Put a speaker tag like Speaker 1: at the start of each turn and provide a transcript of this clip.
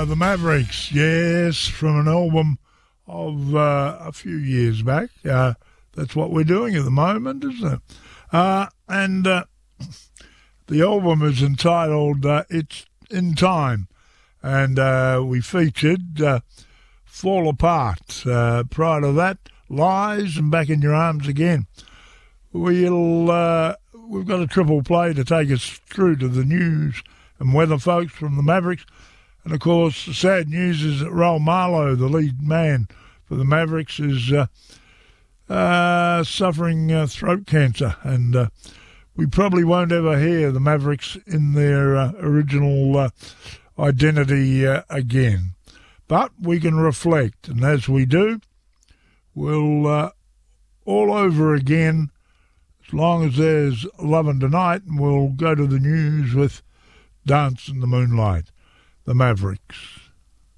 Speaker 1: The Mavericks, yes, from an album of a few years back. That's what we're doing at the moment, isn't it? And the album is entitled It's in Time, and we featured Fall Apart. Prior to that, Lies and Back in Your Arms Again. We've got a triple play to take us through to the news and weather, folks, from the Mavericks. And, of course, the sad news is that Raul Marlow, the lead man for the Mavericks, is suffering throat cancer. And we probably won't ever hear the Mavericks in their original identity again. But we can reflect, and as we do, we'll all over again, as long as there's loving tonight, and we'll go to the news with Dance in the Moonlight, the Mavericks.